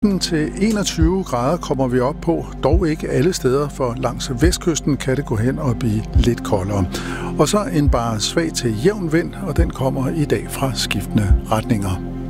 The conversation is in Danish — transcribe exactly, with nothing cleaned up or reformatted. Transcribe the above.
til enogtyve grader kommer vi op på, dog ikke alle steder, for langs vestkysten kan det gå hen og blive lidt koldere. Og så en bare svag til jævn vind, og den kommer i dag fra skiftende retninger.